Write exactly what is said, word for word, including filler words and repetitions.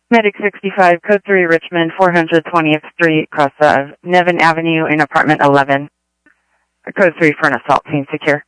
Medic sixty-five, Code three, Richmond, four hundred twentieth Street, cross of Nevin Avenue in apartment eleven. Code three for an assault, scene secure.